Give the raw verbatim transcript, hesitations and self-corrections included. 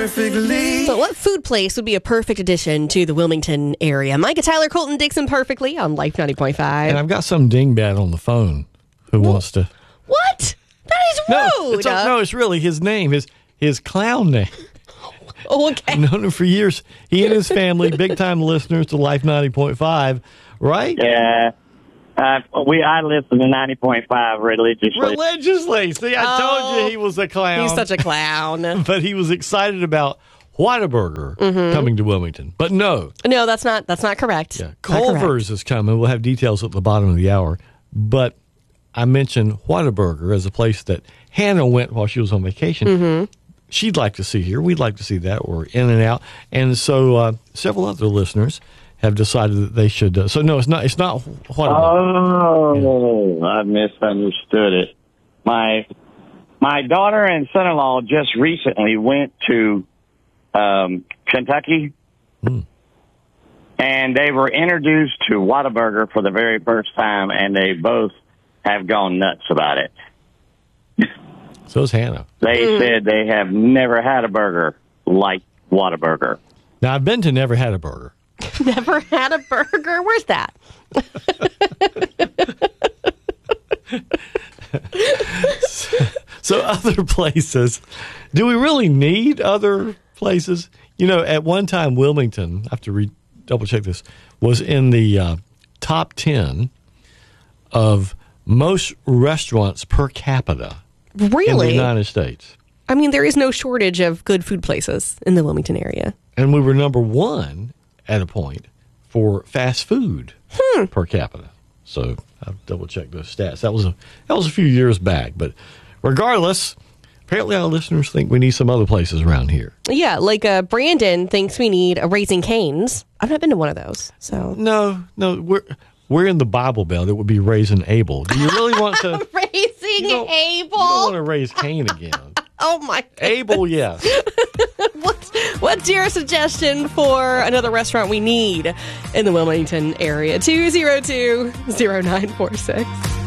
perfectly. But what food place would be a perfect addition to the Wilmington area? Micah, Tyler, Colton, Dixon, perfectly on Life ninety point five. And I've got some dingbat on the phone who Well, wants to. What? That is No, rude. it's, a- no, it's really his name, his his clown name. Oh, okay. I've known him for years. He and his family, big time listeners to Life ninety point five, right? Yeah. Uh, we I listen to ninety point five religiously. Religiously. See, I Oh, told you he was a clown. He's such a clown. But he was excited about Whataburger Mm-hmm. coming to Wilmington. But no. No, that's not that's not correct. Yeah, Not correct. Culver's is coming. We'll have details at the bottom of the hour. But I mentioned Whataburger as a place that Hannah went while she was on vacation. Mm-hmm. She'd like to see here. We'd like to see that. We're in and out. And so uh, several other listeners have decided that they should. Uh, so no, it's not. It's not Whataburger. Oh, I misunderstood it. My my daughter and son-in-law just recently went to um, Kentucky, Hmm. and they were introduced to Whataburger for the very first time, and they both have gone nuts about it. So is Hannah. They said they have never had a burger like Whataburger. Now I've been to Never Had a Burger. Never had a burger. Where's that? So other places, do we really need other places? You know, at one time, Wilmington, I have to re- double check this, was in the uh, top ten of most restaurants per capita in the Really? United States. I mean, there is no shortage of good food places in the Wilmington area. And we were number one at a point for fast food per capita. So I'll double check those stats. That was a that was a few years back. But regardless, apparently our listeners think we need some other places around here. Yeah, like uh, Brandon thinks we need a Raising Cane's. I've not been to one of those. So No, no, we're we're in the Bible Belt. It would be raising Abel. Do you really want to? Raising You don't- Abel. You don't want to raise Cain again. Oh my! Abel, yes. What's, what's your suggestion for another restaurant we need in the Wilmington area? two zero two, zero nine four six.